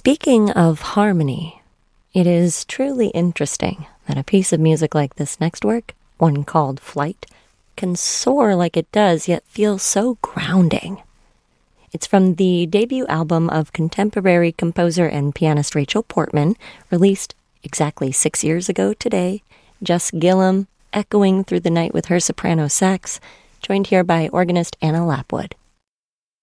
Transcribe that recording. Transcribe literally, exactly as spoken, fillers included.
Speaking of harmony, it is truly interesting that a piece of music like this next work, one called Flight, can soar like it does, yet feel so grounding. It's from the debut album of contemporary composer and pianist Rachel Portman, released exactly six years ago today. Jess Gillum, echoing through the night with her soprano sax, joined here by organist Anna Lapwood.